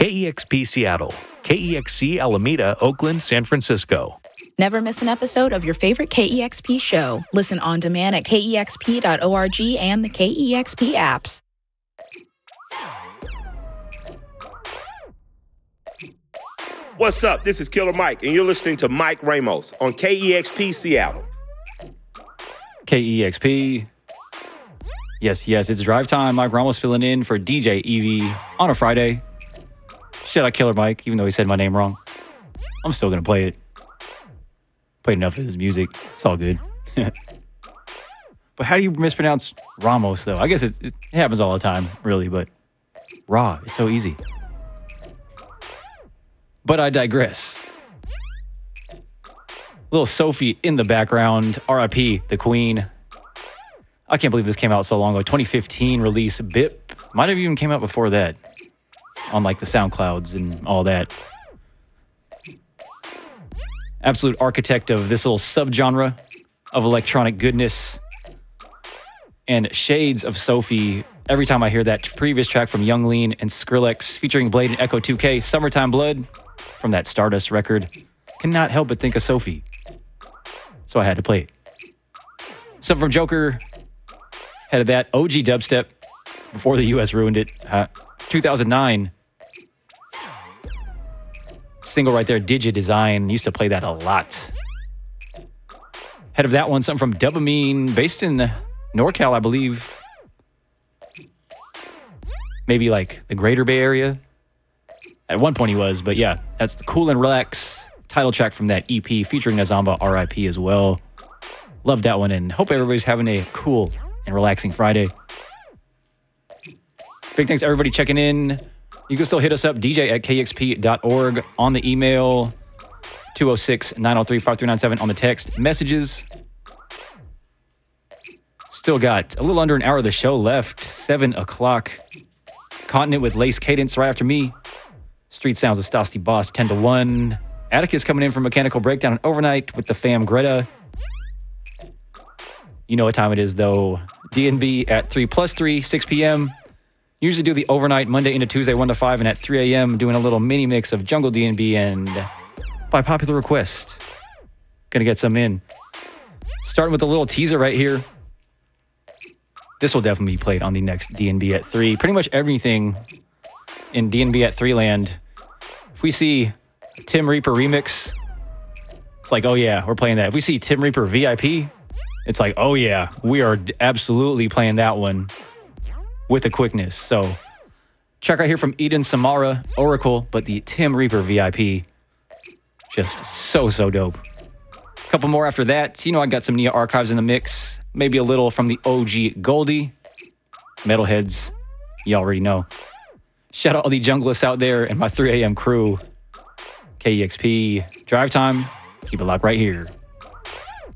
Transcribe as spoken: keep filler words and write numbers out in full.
K E X P Seattle, K E X C Alameda, Oakland, San Francisco. Never miss an episode of your favorite K E X P show. Listen on demand at K E X P dot org and the K E X P apps. What's up? This is Killer Mike, and you're listening to Mike Ramos on K E X P Seattle. K E X P. Yes, yes, it's drive time. Mike Ramos filling in for D J Evie on a Friday. Shout out Killer Mike, even though he said my name wrong. I'm still going to play it. Played enough of his music. It's all good. But how do you mispronounce Ramos, though? I guess it, it happens all the time, really, but Ra, it's so easy. But I digress. Little Sophie in the background. R I P, the Queen. I can't believe this came out so long ago. twenty fifteen release. B I P. Might have even came out before that. On like the SoundClouds and all that. Absolute architect of this little subgenre of electronic goodness. And shades of Sophie. Every time I hear that previous track from Young Lean and Skrillex featuring Blade and Echo two K, Summertime Blood, from that Stardust record, cannot help but think of Sophie. So I had to play it. Something from Joker, head of that, O G dubstep, before the U S ruined it, uh, two thousand nine. Single right there, Digidesign, used to play that a lot. Head of that one, something from Dopamine, based in NorCal, I believe. Maybe like the Greater Bay Area. At one point he was, but yeah, that's the Cool and Relax title track from that E P featuring Nazamba R I P as well. Love that one and hope everybody's having a cool and relaxing Friday. Big thanks to everybody checking in. You can still hit us up, D J at K X P dot org on the email, two oh six, nine oh three, five three nine seven on the text messages. Still got a little under an hour of the show left, seven o'clock. Continent with Lace Cadence right after me. Street Sounds of Stasty Boss, ten to one. Atticus coming in from Mechanical Breakdown and Overnight with the fam Greta. You know what time it is, though. D and B at three plus three, six p.m. Usually do the overnight Monday into Tuesday, one to five, and at three a.m. doing a little mini mix of Jungle D and B and by popular request. Gonna get some in. Starting with a little teaser right here. This will definitely be played on the next D and B at three. Pretty much everything in D and B at three land. If we see a Tim Reaper remix, it's like, oh yeah, we're playing that. If we see Tim Reaper V I P, it's like, oh yeah, we are absolutely playing that one with a quickness. So track right here from Eden Samara, Oracle, but the Tim Reaper V I P, just so, so dope. A couple more after that. You know, I got some Nia Archives in the mix. Maybe a little from the O G Goldie. Metalheads, you already know. Shout out all the junglists out there and my three a.m. crew. K E X P Drive Time. Keep it locked right here.